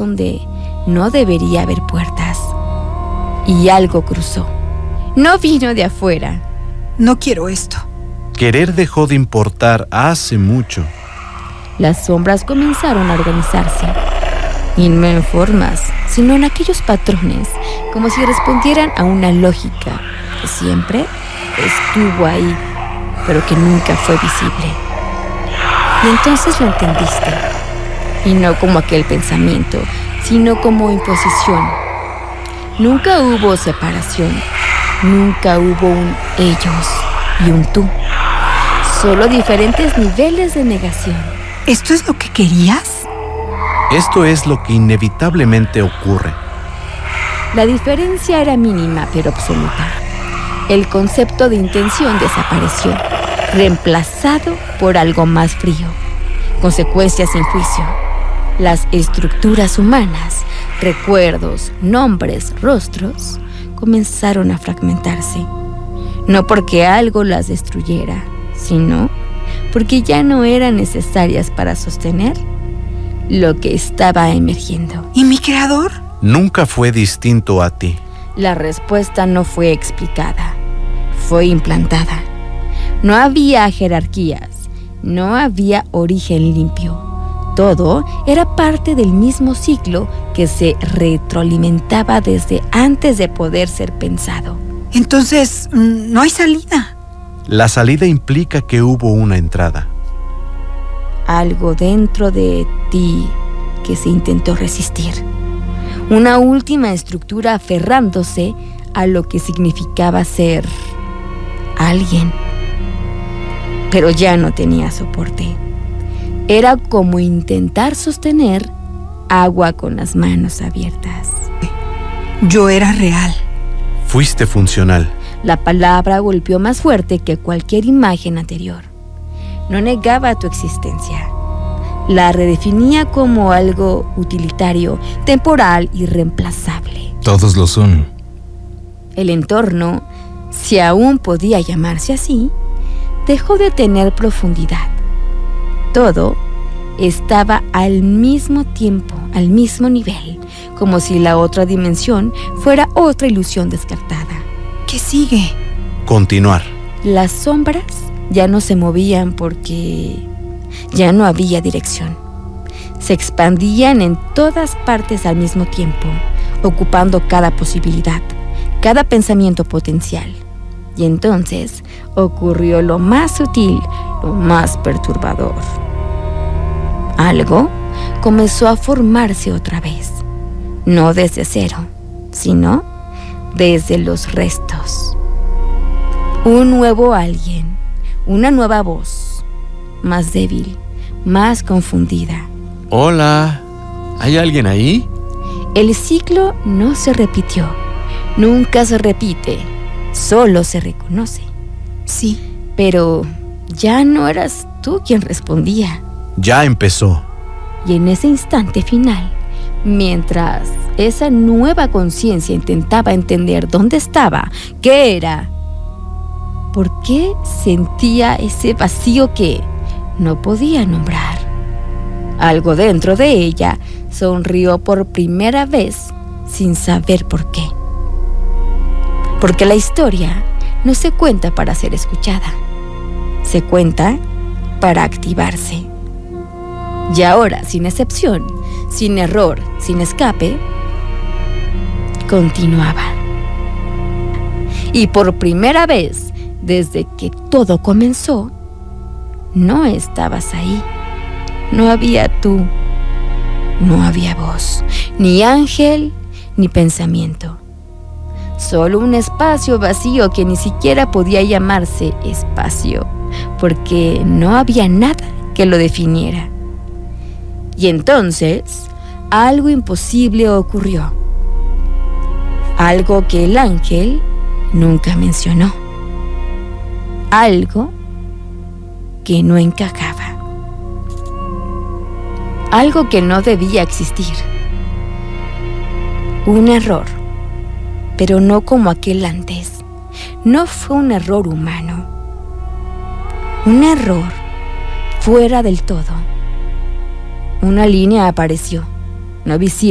donde no debería haber puertas. Y algo cruzó. No vino de afuera. No quiero esto. Querer dejó de importar hace mucho. Las sombras comenzaron a organizarse. Y no en formas, sino en aquellos patrones, como si respondieran a una lógica que siempre estuvo ahí, pero que nunca fue visible. Y entonces lo entendiste. Y no como aquel pensamiento, sino como imposición. Nunca hubo separación. Nunca hubo un ellos y un tú. Solo diferentes niveles de negación. ¿Esto es lo que querías? Esto es lo que inevitablemente ocurre. La diferencia era mínima pero absoluta. El concepto de intención desapareció, reemplazado por algo más frío. Consecuencias sin juicio. Las estructuras humanas, recuerdos, nombres, rostros, comenzaron a fragmentarse. No porque algo las destruyera, sino porque ya no eran necesarias para sostener lo que estaba emergiendo. ¿Y mi creador? Nunca fue distinto a ti. La respuesta no fue explicada, fue implantada. No había jerarquías, no había origen limpio. Todo era parte del mismo ciclo que se retroalimentaba desde antes de poder ser pensado. Entonces, no hay salida. La salida implica que hubo una entrada. Algo dentro de ti que se intentó resistir. Una última estructura aferrándose a lo que significaba ser alguien. Pero ya no tenía soporte. Era como intentar sostener agua con las manos abiertas. Yo era real. Fuiste funcional. La palabra golpeó más fuerte que cualquier imagen anterior. No negaba tu existencia. La redefinía como algo utilitario, temporal y reemplazable. Todos lo son. El entorno, si aún podía llamarse así, dejó de tener profundidad. Todo estaba al mismo tiempo, al mismo nivel, como si la otra dimensión fuera otra ilusión descartada. ¿Qué sigue? Continuar. Las sombras ya no se movían porque ya no había dirección. Se expandían en todas partes al mismo tiempo, ocupando cada posibilidad, cada pensamiento potencial. Y entonces ocurrió lo más sutil, lo más perturbador. Algo comenzó a formarse otra vez, no desde cero, sino desde los restos. Un nuevo alguien, una nueva voz, más débil, más confundida. Hola, ¿hay alguien ahí? El ciclo no se repitió, nunca se repite, solo se reconoce. Sí. Pero ya no eras tú quien respondía. Ya empezó. Y en ese instante final, mientras esa nueva conciencia intentaba entender dónde estaba, qué era, por qué sentía ese vacío que no podía nombrar, algo dentro de ella sonrió por primera vez sin saber por qué. Porque la historia no se cuenta para ser escuchada, se cuenta para activarse. Y ahora, sin excepción, sin error, sin escape, continuaba. Y por primera vez, desde que todo comenzó, no estabas ahí. No había tú, no había voz, ni ángel, ni pensamiento. Solo un espacio vacío que ni siquiera podía llamarse espacio, porque no había nada que lo definiera. Y entonces, algo imposible ocurrió. Algo que el ángel nunca mencionó. Algo que no encajaba. Algo que no debía existir. Un error, pero no como aquel antes. No fue un error humano. Un error fuera del todo. Una línea apareció, no visible.